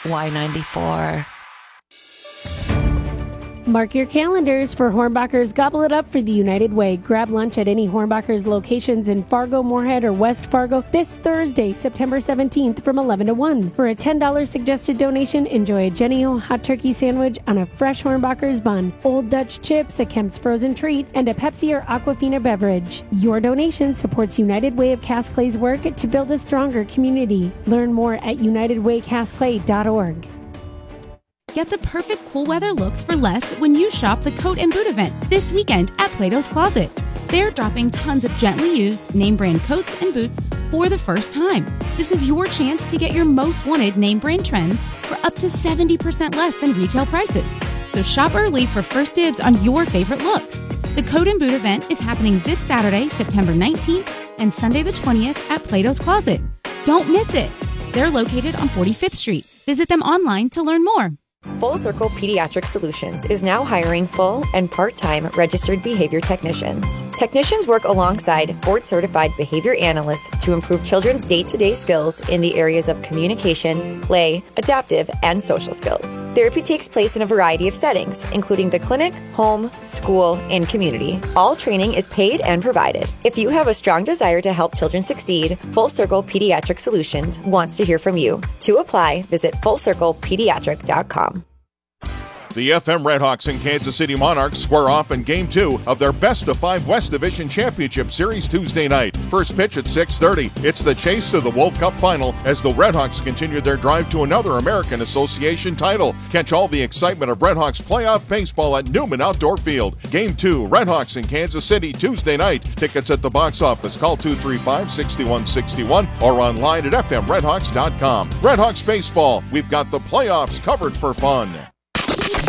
Y94. Mark your calendars for Hornbacher's Gobble It Up for the United Way. Grab lunch at any Hornbacher's locations in Fargo, Moorhead, or West Fargo this Thursday, September 17th from 11 to 1. For a $10 suggested donation, enjoy a Jenny O hot turkey sandwich on a fresh Hornbacher's bun, Old Dutch chips, a Kemp's frozen treat, and a Pepsi or Aquafina beverage. Your donation supports United Way of Cass Clay's work to build a stronger community. Learn more at unitedwaycassclay.org. Get the perfect cool weather looks for less when you shop the Coat and Boot event this weekend at Plato's Closet. They're dropping tons of gently used name brand coats and boots for the first time. This is your chance to get your most wanted name brand trends for up to 70% less than retail prices. So shop early for first dibs on your favorite looks. The Coat and Boot event is happening this Saturday, September 19th and Sunday the 20th at Plato's Closet. Don't miss it. They're located on 45th Street. Visit them online to learn more. Full Circle Pediatric Solutions is now hiring full and part-time registered behavior technicians. Technicians work alongside board-certified behavior analysts to improve children's day-to-day skills in the areas of communication, play, adaptive, and social skills. Therapy takes place in a variety of settings, including the clinic, home, school, and community. All training is paid and provided. If you have a strong desire to help children succeed, Full Circle Pediatric Solutions wants to hear from you. To apply, visit fullcirclepediatric.com. The FM Redhawks and Kansas City Monarchs square off in Game 2 of their Best of 5 West Division Championship Series Tuesday night. First pitch at 6:30. It's the chase to the World Cup final as the Redhawks continue their drive to another American Association title. Catch all the excitement of Redhawks playoff baseball at Newman Outdoor Field. Game 2, Redhawks in Kansas City Tuesday night. Tickets at the box office. Call 235-6161 or online at fmredhawks.com. Redhawks baseball, we've got the playoffs covered for fun.